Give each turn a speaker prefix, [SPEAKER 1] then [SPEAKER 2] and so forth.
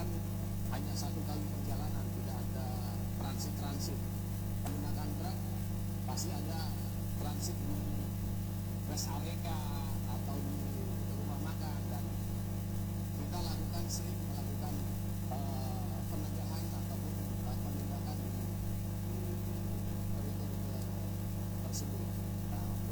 [SPEAKER 1] kan hanya satu kali perjalanan, tidak ada transit. Menggunakan truk pasti ada transit di rest area